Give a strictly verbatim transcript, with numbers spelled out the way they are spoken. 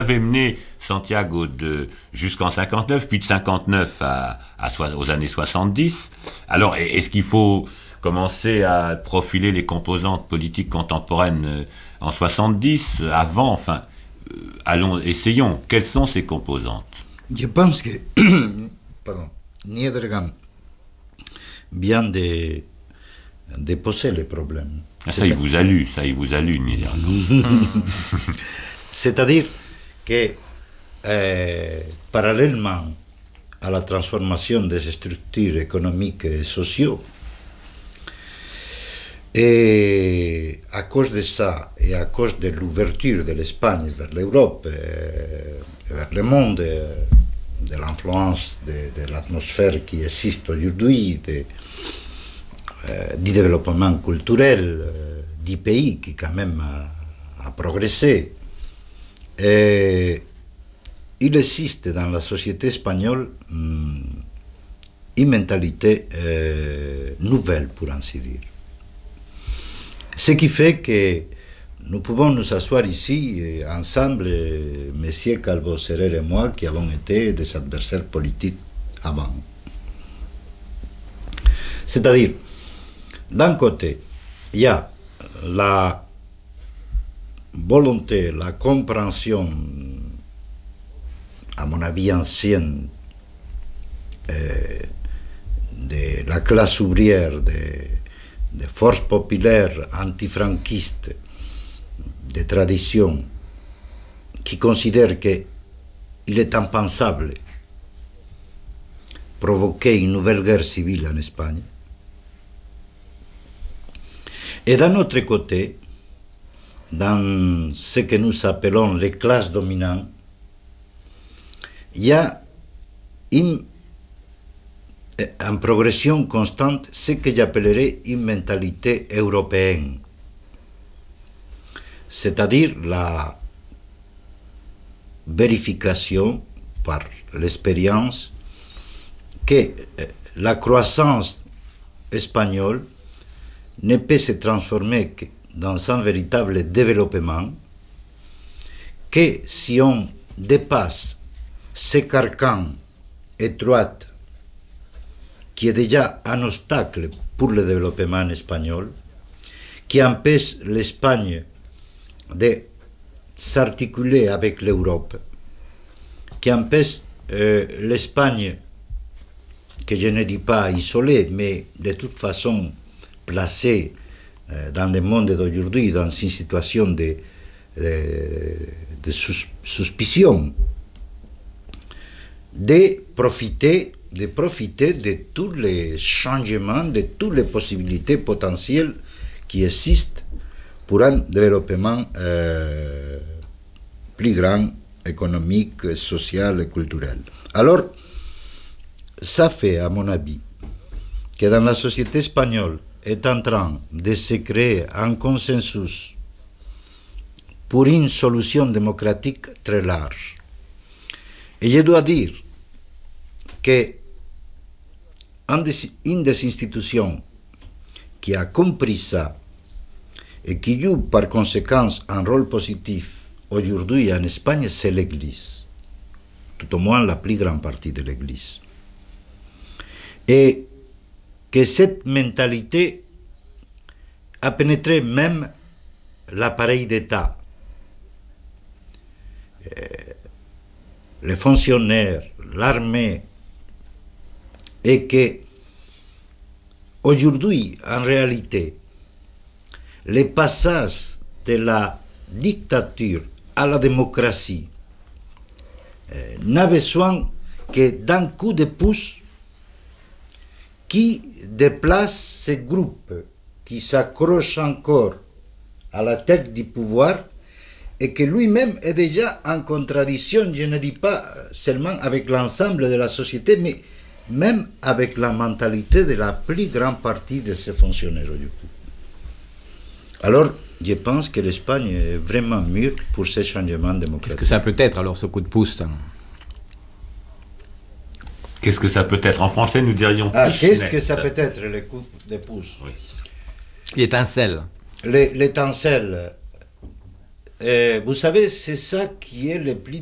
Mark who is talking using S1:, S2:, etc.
S1: avait mené Santiago de, jusqu'en cinquante-neuf, puis de cinquante-neuf à, à, aux années soixante-dix. Alors, est-ce qu'il faut commencer à profiler les composantes politiques contemporaines en soixante-dix, avant, enfin, euh, allons, essayons. Quelles sont ces composantes?
S2: Je pense que, pardon, Niedergang vient de, de poser le problème.
S1: Ah, ça, il vous a lu, ça, il vous a lu, Niedergang.
S2: C'est-à-dire que, euh, parallèlement à la transformation des structures économiques et sociales, et à cause de ça, et à cause de l'ouverture de l'Espagne vers l'Europe, et vers le monde, de l'influence de, de l'atmosphère qui existe aujourd'hui, de, euh, du développement culturel euh, du pays qui quand même a, a progressé, et il existe dans la société espagnole hum, une mentalité euh, nouvelle, pour ainsi dire. Ce qui fait que nous pouvons nous asseoir ici, ensemble, M. Calvo Serrer et moi, qui avons été des adversaires politiques avant. C'est-à-dire, d'un côté, il y a la volonté, la compréhension, à mon avis ancienne, euh, de la classe ouvrière, de des forces populaires antifranquistes, des traditions qui considèrent qu'il est impensable provoquer une nouvelle guerre civile en Espagne. Et d'un autre côté, dans ce que nous appelons les classes dominantes, il y a une en progression constante ce que j'appellerais une mentalité européenne, c'est-à-dire la vérification par l'expérience que la croissance espagnole ne peut se transformer que dans un véritable développement que si on dépasse ces carcans étroits qui est déjà un obstacle pour le développement espagnol, qui empêche l'Espagne de s'articuler avec l'Europe, qui empêche euh, l'Espagne, que je ne dis pas isolée, mais de toute façon placée euh, dans le monde d'aujourd'hui, dans une situation de, de, de sus, suspicion, de profiter de profiter de tous les changements, de toutes les possibilités potentielles qui existent pour un développement euh, plus grand, économique, social et culturel. Alors, ça fait, à mon avis, que dans la société espagnole est en train de se créer un consensus pour une solution démocratique très large. Et je dois dire que une des institutions qui a compris ça et qui joue par conséquent un rôle positif aujourd'hui en Espagne, c'est l'Église, tout au moins la plus grande partie de l'Église. Et que cette mentalité a pénétré même l'appareil d'État. Les fonctionnaires, l'armée, et que aujourd'hui, en réalité, le passage de la dictature à la démocratie euh, n'a besoin que d'un coup de pouce qui déplace ces groupes qui s'accrochent encore à la tête du pouvoir et que lui-même est déjà en contradiction, je ne dis pas seulement avec l'ensemble de la société, mais même avec la mentalité de la plus grande partie de ces fonctionnaires aujourd'hui. Alors, je pense que l'Espagne est vraiment mûre pour ces changements démocratiques.
S3: Qu'est-ce que ça peut être alors, ce coup de pouce?
S1: Qu'est-ce que ça peut être? En français, nous dirions
S2: ah, qu'est-ce que ça peut être, le coup de pouce?
S1: Oui.
S3: L'étincelle.
S2: L'étincelle, Euh, vous savez, c'est ça qui est le plus